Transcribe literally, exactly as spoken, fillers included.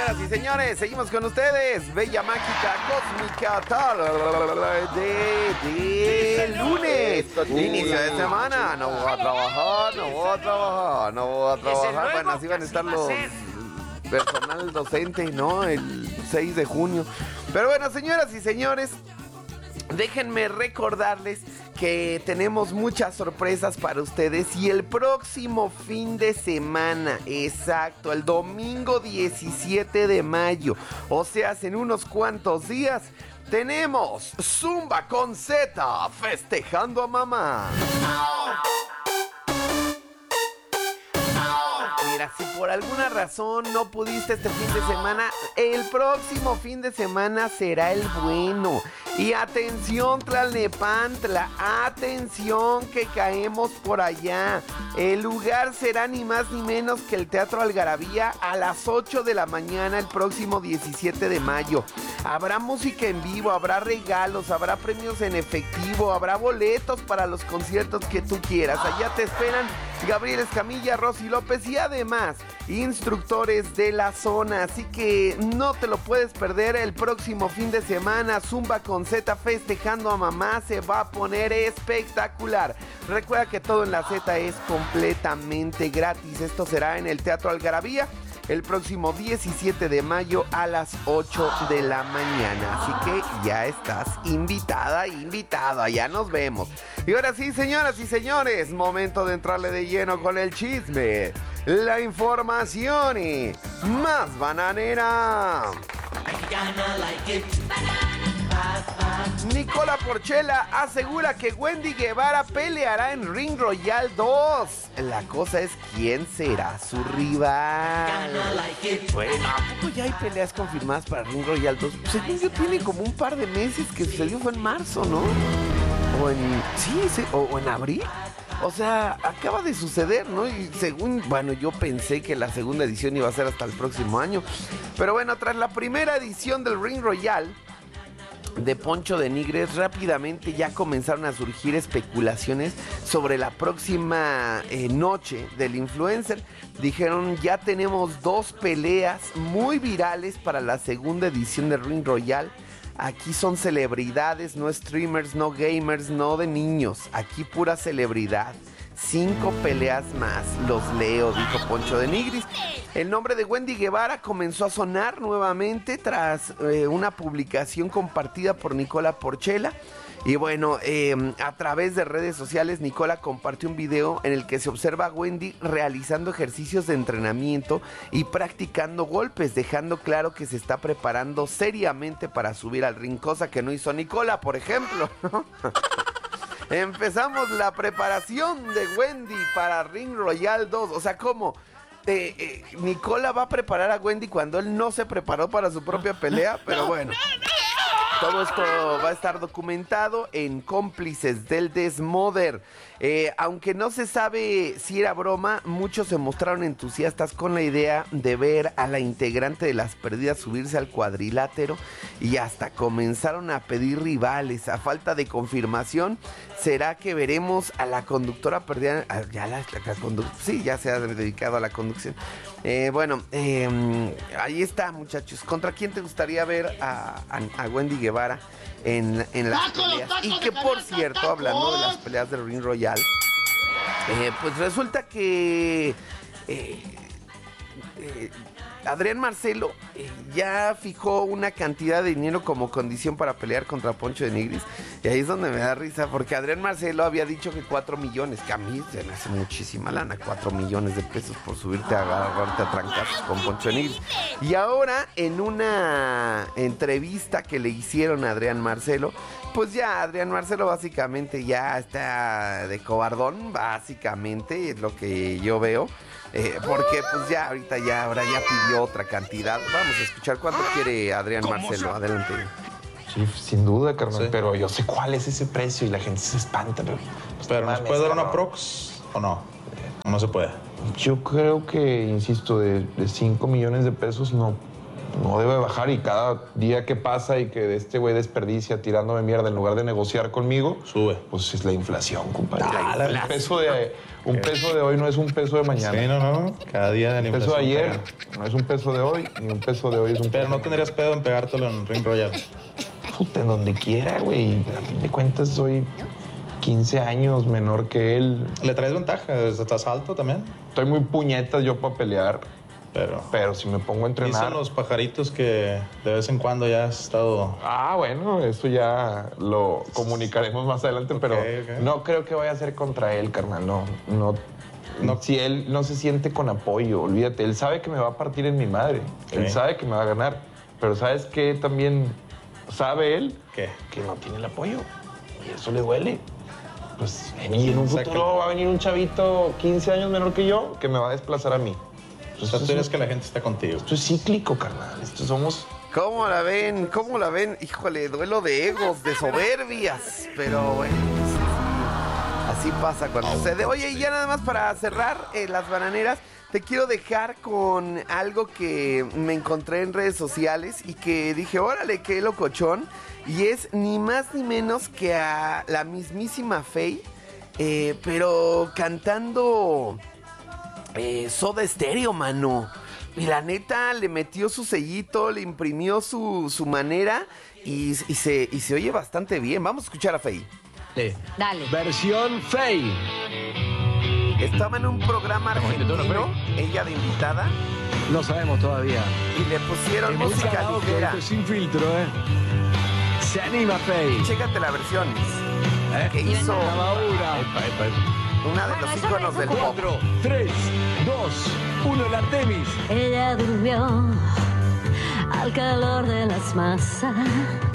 señoras y señores, seguimos con ustedes. Bella, mágica, cósmica, tal. De, de lunes. Inicio de semana. No voy a trabajar, no voy a trabajar, no voy a trabajar. Bueno, así van a estar los personal docente, ¿no? El seis de junio. Pero bueno, señoras y señores, déjenme recordarles que tenemos muchas sorpresas para ustedes y el próximo fin de semana, exacto, el domingo diecisiete de mayo, o sea, en unos cuantos días, tenemos Zumba con Z, festejando a mamá. Mira, si por alguna razón no pudiste este fin de semana, el próximo fin de semana será el bueno. Y atención, Tlalnepantla, atención que caemos por allá. El lugar será ni más ni menos que el Teatro Algarabía a las ocho de la mañana el próximo diecisiete de mayo. Habrá música en vivo, habrá regalos, habrá premios en efectivo, habrá boletos para los conciertos que tú quieras. Allá te esperan Gabriel Escamilla, Rosy López y además instructores de la zona. Así que no te lo puedes perder el próximo fin de semana. Zumba con Z festejando a mamá se va a poner espectacular. Recuerda que todo en la Z es completamente gratis. Esto será en el Teatro Algarabía el próximo diecisiete de mayo a las ocho de la mañana. Así que ya estás invitada, invitado. Allá nos vemos. Y ahora sí, señoras y señores, momento de entrarle de lleno con el chisme, la información y más bananera. Nicola Porchela asegura que Wendy Guevara peleará en Ring Royal dos. La cosa es quién será su rival. Bueno, ¿a poco ya hay peleas confirmadas para Ring Royal dos? Según yo tiene como un par de meses que sucedió, fue en marzo, ¿no? O en... sí, sí, o, o en abril. O sea, acaba de suceder, ¿no? Y según, bueno, yo pensé que la segunda edición iba a ser hasta el próximo año. Pero bueno, tras la primera edición del Ring Royal de Poncho de Nigres, rápidamente ya comenzaron a surgir especulaciones sobre la próxima eh, noche del influencer. Dijeron, ya tenemos dos peleas muy virales para la segunda edición de Ring Royal. Aquí son celebridades, no streamers, no gamers, no de niños. Aquí pura celebridad. Cinco peleas más, los leo, dijo Poncho de Nigris. El nombre de Wendy Guevara comenzó a sonar nuevamente tras eh, una publicación compartida por Nicola Porchela. Y bueno, eh, a través de redes sociales, Nicola compartió un video en el que se observa a Wendy realizando ejercicios de entrenamiento y practicando golpes, dejando claro que se está preparando seriamente para subir al ring, cosa que no hizo Nicola, por ejemplo, ¿no? Empezamos la preparación de Wendy para Ring Royal dos. O sea, ¿cómo? Eh, eh, Nicola va a preparar a Wendy cuando él no se preparó para su propia pelea, pero bueno. Todo esto va a estar documentado en Cómplices del Desmoder. Eh, aunque no se sabe si era broma, muchos se mostraron entusiastas con la idea de ver a la integrante de Las Perdidas subirse al cuadrilátero y hasta comenzaron a pedir rivales. A falta de confirmación, ¿será que veremos a la conductora perdida? Ah, ya la, la condu- sí, ya se ha dedicado a la conducción. Eh, bueno, eh, ahí está, muchachos. ¿Contra quién te gustaría ver a, a, a Wendy Guevara en, en las ¡Tacos, peleas? tacos Y que, de por canasta, cierto, tacos! hablando de las peleas del Ring Royal, eh, pues resulta que eh, eh, Adrián Marcelo eh, ya fijó una cantidad de dinero como condición para pelear contra Poncho de Nigris. Y ahí es donde me da risa, porque Adrián Marcelo había dicho que cuatro millones, que a mí se me hace muchísima lana, cuatro millones de pesos por subirte a agarrarte a trancazos con Poncho de Nigris. Y ahora, en una entrevista que le hicieron a Adrián Marcelo, pues ya Adrián Marcelo básicamente ya está de cobardón, básicamente es lo que yo veo. Eh, porque pues ya ahorita ya ahora ya pidió otra cantidad. Vamos a escuchar cuánto quiere Adrián Marcelo. Adelante. Sí, sin duda, carnal. Sí. Pero yo sé cuál es ese precio y la gente se espanta. Pero, pues, Pero ¿nos mames, puede dar una cabrón. prox o no? ¿O no se puede? Yo creo que, insisto, de cinco millones de pesos no, no debe bajar. Y cada día que pasa y que este güey desperdicia tirándome mierda en lugar de negociar conmigo, Sube. pues es la inflación, compadre. Ah, La- la el peso de Un peso de hoy no es un peso de mañana. Sí, no, no. Cada día de la Un peso de inflación ayer pega. no es un peso de hoy, ni un peso de hoy es un Pero peso no de tendrías pedo en pegártelo en Ring Royal. Puta, en donde quiera, güey. A fin de cuentas soy quince años menor que él. Le traes ventaja, estás alto también. Estoy muy puñetas yo para pelear, Pero pero si me pongo a entrenar... dicen los pajaritos que de vez en cuando ya has estado... Ah, bueno, eso ya lo comunicaremos más adelante, pero ok. no creo que vaya a ser contra él, carnal. No, no, No. Si él no se siente con apoyo, olvídate. Él sabe que me va a partir en mi madre. Él Ok. sabe que me va a ganar. Pero ¿sabes qué? También sabe él ¿Qué? que no tiene el apoyo. Y eso le duele. Pues y en un Saca- futuro va a venir un chavito quince años menor que yo que me va a desplazar a mí. O sea, tú quieres que la gente está contigo. Esto es cíclico, carnal. Esto somos... ¿Cómo la ven? ¿Cómo la ven? Híjole, duelo de egos, de soberbias. Pero bueno, pues, así pasa cuando sucede. Oye, y ya nada más para cerrar eh, las bananeras, te quiero dejar con algo que me encontré en redes sociales y que dije, órale, qué locochón. Y es ni más ni menos que a la mismísima Faye, eh, pero cantando eh, Soda Stereo, mano. Y la neta le metió su sellito, le imprimió su, su manera y, y se, y se oye bastante bien. Vamos a escuchar a Faye. Dale. Versión Faye. Estaba en un programa Estamos intentando, argentino, ella de invitada, No sabemos todavía. y le pusieron Es música karaoke, ligera. esto es sin filtro, ¿eh? Se anima Faye. Chécate la versión ¿Eh? que hizo Tabadura. una de Bueno, los eso íconos no del es un pop. Cuatro, tres, dos, uno, el Artemis. Ella durmió al calor de las masas.